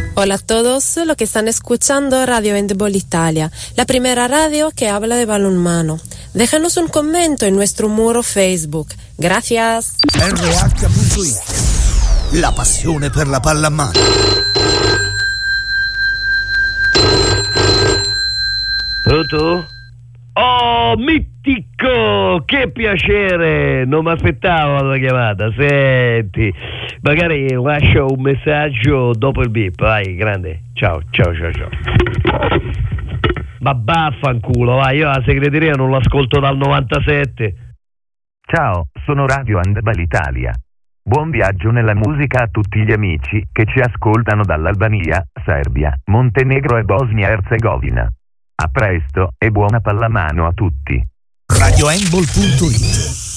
Hola a todos los que están escuchando Radio Handball Italia, la primera radio que habla de balonmano. Déjanos un comentario en nuestro muro Facebook. Gracias. RH.it, la passione per la pallamano. Pronto? Oh, mitico! Che piacere! Non mi aspettavo la chiamata. Senti, magari lascio un messaggio dopo il beep. Vai, grande. Ciao. Ma vaffanculo, vai, io la segreteria non l'ascolto dal 97. Ciao, sono Radio Handball Italia. Buon viaggio nella musica a tutti gli amici che ci ascoltano dall'Albania, Serbia, Montenegro e Bosnia-Erzegovina. A presto e buona pallamano a tutti. RadioHandball.it